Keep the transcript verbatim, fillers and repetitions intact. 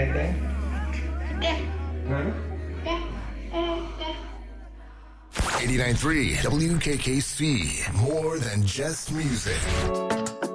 anything? Huh? eighty-nine point three W K K C. More than just music.